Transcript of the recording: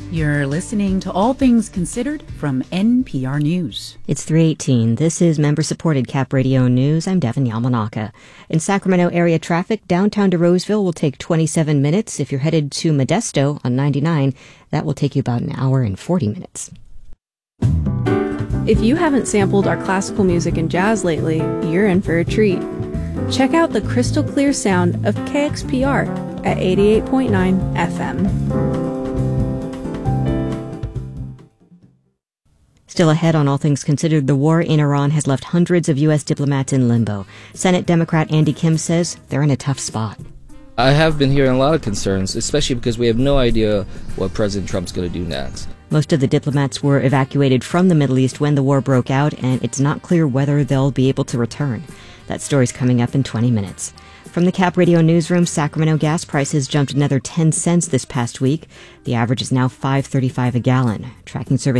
You're listening to All Things Considered from NPR News. It's 3:18. This is member-supported Cap Radio News. I'm Devin Yamanaka. In Sacramento area traffic, downtown to Roseville will take 27 minutes. If you're headed to Modesto on 99, that will take you about an hour and 40 minutes. If you haven't sampled our classical music and jazz lately, you're in for a treat. Check out the crystal clear sound of KXPR at 88.9 FM. Still ahead on All Things Considered, the war in Iran has left hundreds of U.S. diplomats in limbo. Senate Democrat Andy Kim says they're in a tough spot. I have been hearing a lot of concerns, especially because we have no idea what President Trump's going to do next. Most of the diplomats were evacuated from the Middle East when the war broke out, and it's not clear whether they'll be able to return. That story's coming up in 20 minutes. From the Cap Radio newsroom, Sacramento gas prices jumped another 10 cents this past week. The average is now $5.35 a gallon. Tracking service